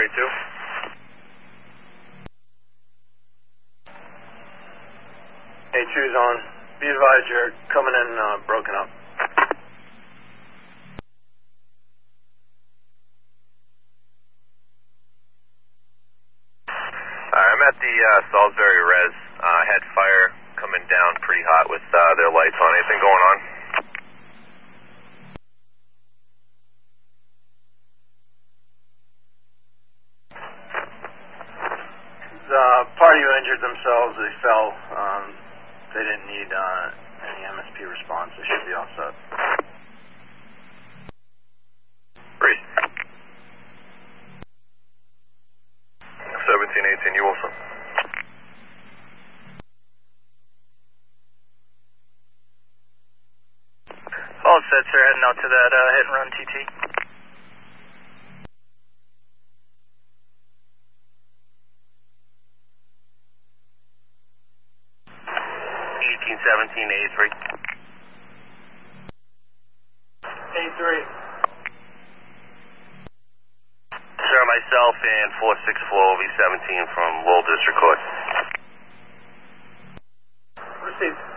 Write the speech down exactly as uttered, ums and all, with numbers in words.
eight two. eight two's on. Be advised you're coming in uh, broken up. I'm at the uh, Salisbury Res. Uh, had fire coming down pretty hot with uh, their lights on. Anything going on? Uh, party who injured themselves, they fell. Um, they didn't need uh, any M S P response. They should be all set. Breeze. seventeen eighteen, you Wilson. All set, sir. Heading out to that uh, hit and run T T. eighteen seventeen, A three. A three. Sir, myself and four six four V seventeen from Lowell District Court. Received.